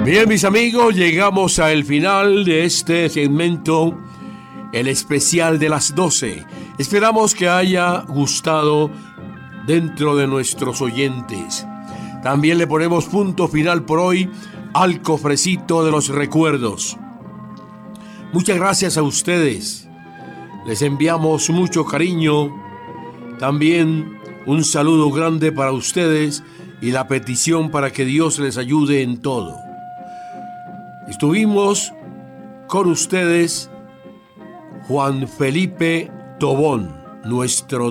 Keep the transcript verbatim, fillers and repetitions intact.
Bien, mis amigos, llegamos al final de este segmento, el especial de las doce. Esperamos que haya gustado dentro de nuestros oyentes. También le ponemos punto final por hoy al cofrecito de los recuerdos. Muchas gracias a ustedes. Les enviamos mucho cariño. También un saludo grande para ustedes y la petición para que Dios les ayude en todo. Estuvimos con ustedes Juan Felipe Tobón, nuestro